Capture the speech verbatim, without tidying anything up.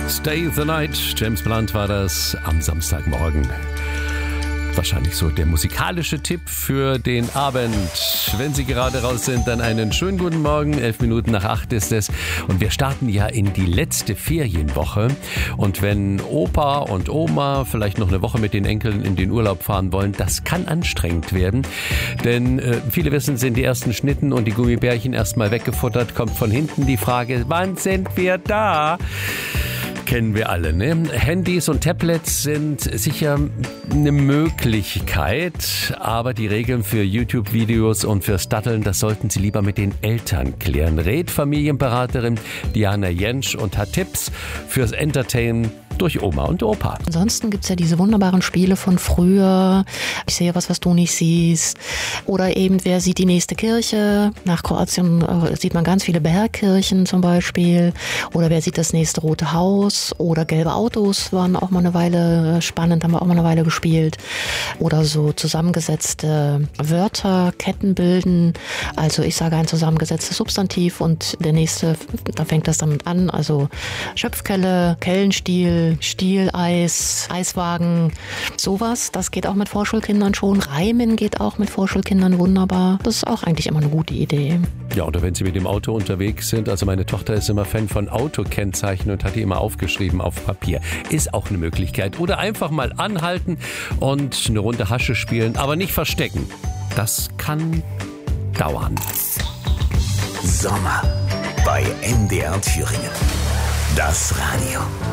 Stay the Night, James Blunt war das am Samstagmorgen. Wahrscheinlich so der musikalische Tipp für den Abend. Wenn Sie gerade raus sind, dann einen schönen guten Morgen. Elf Minuten nach acht ist es. Und wir starten ja in die letzte Ferienwoche. Und wenn Opa und Oma vielleicht noch eine Woche mit den Enkeln in den Urlaub fahren wollen, das kann anstrengend werden. Denn äh, viele wissen, sind die ersten Schnitten und die Gummibärchen erstmal weggefuttert, kommt von hinten die Frage, wann sind wir da? Kennen wir alle, ne? Handys und Tablets sind sicher eine Möglichkeit, aber die Regeln für YouTube-Videos und fürs Datteln, das sollten Sie lieber mit den Eltern klären. Rät Familienberaterin Diana Jentsch und hat Tipps fürs Entertainen durch Oma und Opa. Ansonsten gibt es ja diese wunderbaren Spiele von früher. Ich sehe was, was du nicht siehst. Oder eben, wer sieht die nächste Kirche? Nach Kroatien äh, sieht man ganz viele Bergkirchen zum Beispiel. Oder wer sieht das nächste Rote Haus? Oder gelbe Autos waren auch mal eine Weile spannend, haben wir auch mal eine Weile gespielt. Oder so zusammengesetzte Wörter, Ketten bilden. Also ich sage ein zusammengesetztes Substantiv und der nächste, da fängt das damit an. Also Schöpfkelle, Kellenstiel, Stieleis, Eiswagen, sowas. Das geht auch mit Vorschulkindern schon. Reimen geht auch mit Vorschulkindern wunderbar. Das ist auch eigentlich immer eine gute Idee. Ja, oder wenn Sie mit dem Auto unterwegs sind, also meine Tochter ist immer Fan von Autokennzeichen und hat die immer aufgeschrieben auf Papier. Ist auch eine Möglichkeit. Oder einfach mal anhalten und eine Runde Hasche spielen, aber nicht verstecken. Das kann dauern. Sommer bei M D R Thüringen. Das Radio.